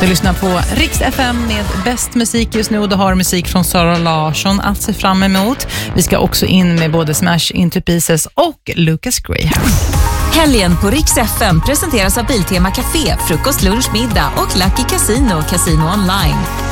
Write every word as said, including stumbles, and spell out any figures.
Du lyssnar på Rix F M med bäst musik just nu, och du har musik från Sara Larsson att se fram emot. Vi ska också in med både Smash Into Pieces och Lucas Graham. Helgen på Rix F M presenteras av Biltema Café, frukost, lunch, middag och Lucky Casino, Casino Online.